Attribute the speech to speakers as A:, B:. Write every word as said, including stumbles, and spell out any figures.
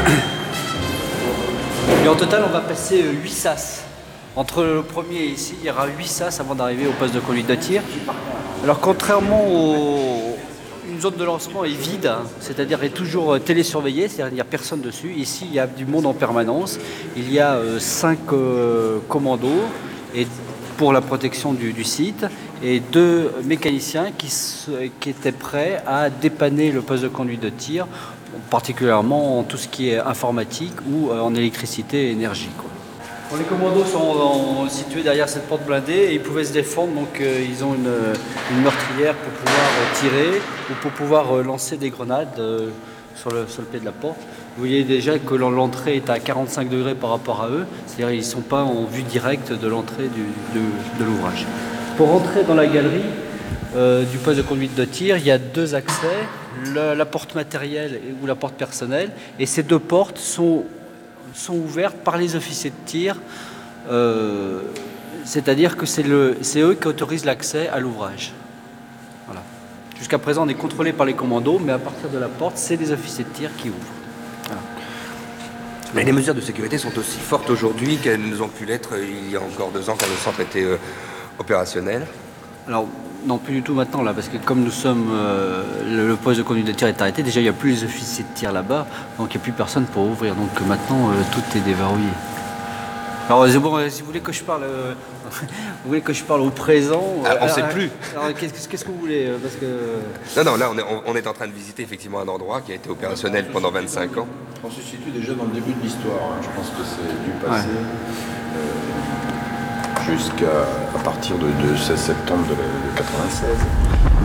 A: Et en total, on va passer huit sas. Entre le premier et ici, il y aura huit sas avant d'arriver au poste de conduite de tir. Alors contrairement au... Une zone de lancement est vide, hein, c'est-à-dire est toujours télésurveillée, c'est-à-dire qu'il n'y a personne dessus. Ici, il y a du monde en permanence. Il y a euh, cinq euh, commandos et, pour la protection du, du site et deux mécaniciens qui, qui étaient prêts à dépanner le poste de conduite de tir, particulièrement en tout ce qui est informatique ou euh, en électricité et énergie, quoi. Bon, les commandos sont en, situés derrière cette porte blindée et ils pouvaient se défendre, donc euh, ils ont une, une meurtrière pour pouvoir euh, tirer ou pour pouvoir euh, lancer des grenades euh, sur, le, sur le pied de la porte. Vous voyez déjà que l'entrée est à quarante-cinq degrés par rapport à eux, c'est-à-dire qu'ils ne sont pas en vue directe de l'entrée de, de l'ouvrage. Pour rentrer dans la galerie euh, du poste de conduite de tir, il y a deux accès, le, la porte matérielle ou la porte personnelle, et ces deux portes sont sont ouvertes par les officiers de tir, euh, c'est-à-dire que c'est eux qui autorisent l'accès à l'ouvrage. Voilà. Jusqu'à présent, on est contrôlé par les commandos, mais à partir de la porte, c'est les officiers de tir qui ouvrent. Voilà.
B: Mais les mesures de sécurité sont aussi fortes aujourd'hui qu'elles ont pu l'être il y a encore deux ans quand le centre était euh, opérationnel.
A: Alors, non, plus du tout maintenant, là, parce que comme nous sommes, euh, le, le poste de conduite de tir est arrêté, déjà il n'y a plus les officiers de tir là-bas, donc il n'y a plus personne pour ouvrir. Donc maintenant, euh, tout est déverrouillé. Alors, bon, si vous voulez que je parle, euh, vous voulez que je parle au présent.
B: Ah, on ne sait
A: alors,
B: plus.
A: Alors, qu'est-ce, qu'est-ce que vous voulez, parce que...
B: Non, non, là, on est, on est en train de visiter effectivement un endroit qui a été opérationnel pendant vingt-cinq ans.
C: On se situe déjà dans le début de l'histoire. Hein. Je pense que c'est du passé. Ouais. Euh... jusqu'à à partir de, de seize septembre de, de quatre-vingt-seize.